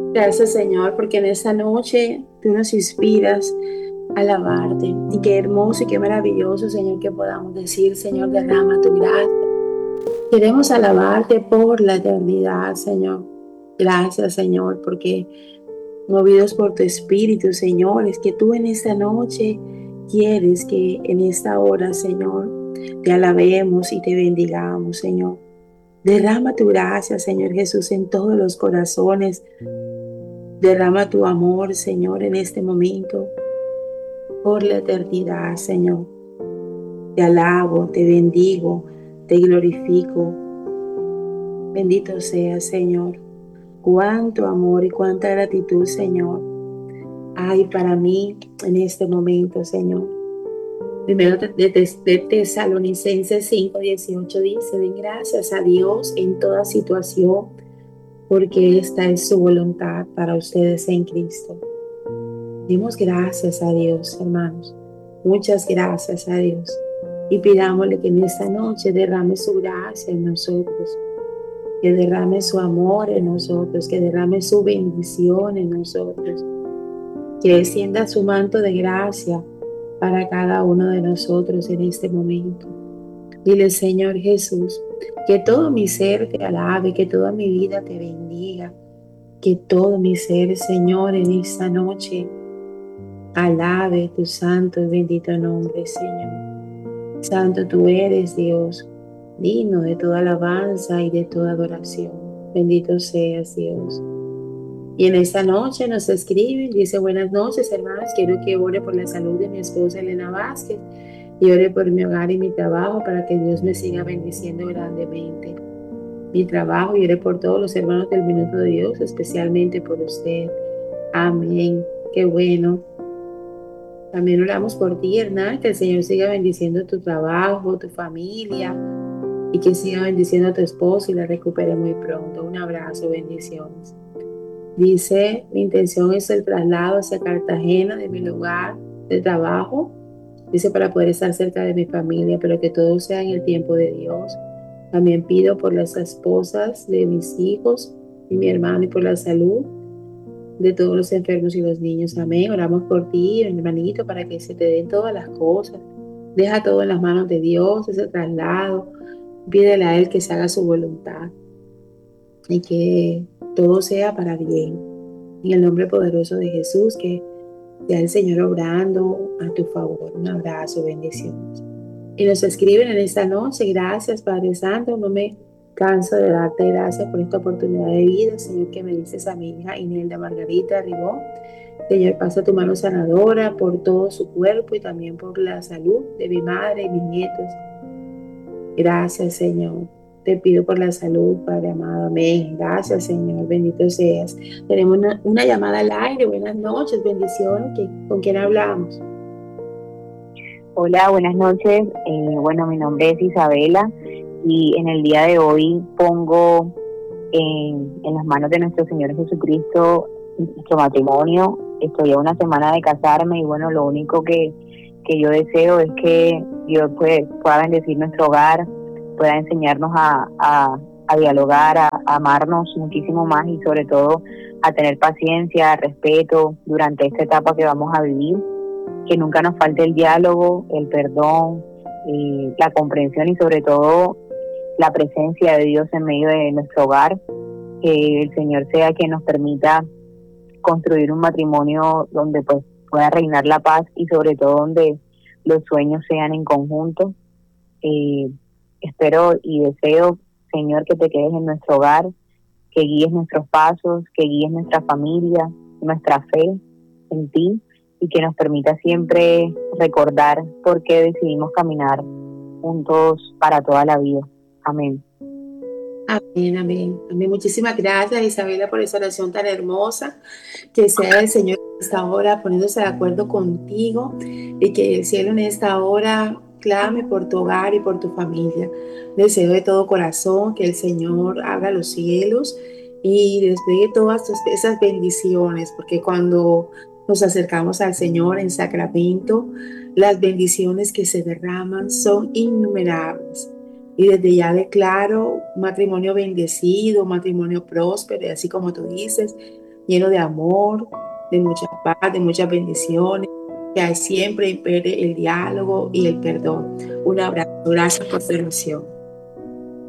Gracias, Señor, porque en esta noche tú nos inspiras a alabarte. Y qué hermoso y qué maravilloso, Señor, que podamos decir, Señor, derrama tu gracia. Queremos alabarte por la eternidad, Señor. Gracias, Señor, porque movidos por tu Espíritu, Señor, es que tú en esta noche quieres que en esta hora, Señor, te alabemos y te bendigamos, Señor. Derrama tu gracia, Señor Jesús, en todos los corazones. Derrama tu amor, Señor, en este momento, por la eternidad, Señor. Te alabo, te bendigo, te glorifico. Bendito sea, Señor. Cuánto amor y cuánta gratitud, Señor, hay para mí en este momento, Señor. Primero de Tesalonicenses 5:18 dice, den gracias a Dios en toda situación, porque esta es su voluntad para ustedes en Cristo. Demos gracias a Dios, hermanos. Muchas gracias a Dios. Y pidámosle que en esta noche derrame su gracia en nosotros, que derrame su amor en nosotros, que derrame su bendición en nosotros, que extienda su manto de gracia para cada uno de nosotros en este momento. Dile, Señor Jesús, que todo mi ser te alabe, que toda mi vida te bendiga, que todo mi ser, Señor, en esta noche alabe tu santo y bendito nombre, Señor. Santo tú eres, Dios, digno de toda alabanza y de toda adoración. Bendito seas, Dios. Y en esta noche nos escriben, dice, buenas noches, hermanos, quiero que ore por la salud de mi esposa Elena Vázquez y ore por mi hogar y mi trabajo para que Dios me siga bendiciendo grandemente. Mi trabajo y ore por todos los hermanos del Minuto de Dios, especialmente por usted. Amén. Qué bueno. También oramos por ti, Hernán, que el Señor siga bendiciendo tu trabajo, tu familia y que siga bendiciendo a tu esposo y la recupere muy pronto. Un abrazo, bendiciones. Dice, mi intención es el traslado hacia Cartagena de mi lugar de trabajo. Dice, para poder estar cerca de mi familia, pero que todo sea en el tiempo de Dios. También pido por las esposas de mis hijos y mi hermano y por la salud de todos los enfermos y los niños. Amén. Oramos por ti, hermanito, para que se te den todas las cosas. Deja todo en las manos de Dios, ese traslado. Pídele a Él que se haga su voluntad y que todo sea para bien. En el nombre poderoso de Jesús, que sea el Señor obrando a tu favor. Un abrazo, bendiciones. Y nos escriben en esta noche, gracias Padre Santo, no me canso de darte gracias por esta oportunidad de vida, Señor, que me dices a mi hija Inelda Margarita Ribón. Señor, pasa tu mano sanadora por todo su cuerpo y también por la salud de mi madre y mis nietos. Gracias, Señor. Te pido por la salud, Padre amado. Amén. Gracias, Señor. Bendito seas. Tenemos una llamada al aire. Buenas noches, bendiciones. ¿Con quién hablamos? Hola, buenas noches. Bueno, mi nombre es Isabela y en el día de hoy pongo en las manos de nuestro Señor Jesucristo nuestro matrimonio. Estoy a una semana de casarme y bueno, lo único que yo deseo es que Dios pueda bendecir nuestro hogar, pueda enseñarnos a dialogar, a amarnos muchísimo más y sobre todo a tener paciencia, respeto durante esta etapa que vamos a vivir, que nunca nos falte el diálogo, el perdón, la comprensión y sobre todo la presencia de Dios en medio de nuestro hogar, que el Señor sea quien nos permita construir un matrimonio donde pues pueda reinar la paz y sobre todo donde los sueños sean en conjunto. Eh, Espero y deseo, Señor, que te quedes en nuestro hogar, que guíes nuestros pasos, que guíes nuestra familia, nuestra fe en ti y que nos permita siempre recordar por qué decidimos caminar juntos para toda la vida. Amén. Amén, amén, amén. Muchísimas gracias, Isabela, por esa oración tan hermosa. Que sea el Señor en esta hora poniéndose de acuerdo contigo y que el cielo en esta hora clame por tu hogar y por tu familia. Deseo de todo corazón que el Señor abra los cielos y despliegue todas esas bendiciones, porque cuando nos acercamos al Señor en sacramento, las bendiciones que se derraman son innumerables. Y desde ya declaro matrimonio bendecido, matrimonio próspero, y así como tú dices, lleno de amor, de mucha paz, de muchas bendiciones, que siempre impere el diálogo y el perdón. Un abrazo, gracias por tu oración.